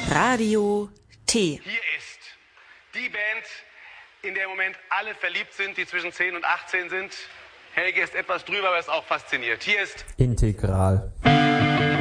Radio T. Hier ist die Band, in der im Moment alle verliebt sind, die zwischen 10 und 18 sind. Helge ist etwas drüber, aber ist auch fasziniert. Hier ist Integral.